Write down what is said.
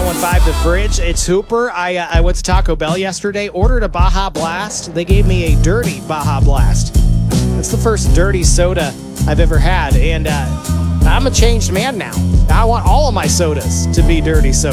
915 The Fridge. It's Hooper. I went to Taco Bell yesterday, ordered a Baja Blast. They gave me a dirty Baja Blast. That's the first dirty soda I've ever had, and I'm a changed man now. I want all of my sodas to be dirty soda.